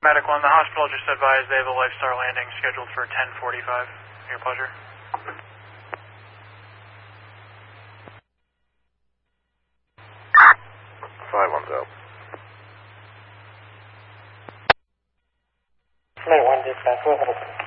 Medic 1, the hospital just advised they have a Lifestar landing scheduled for 10:45. Your pleasure. 510. Flight 1 dispatch, go ahead.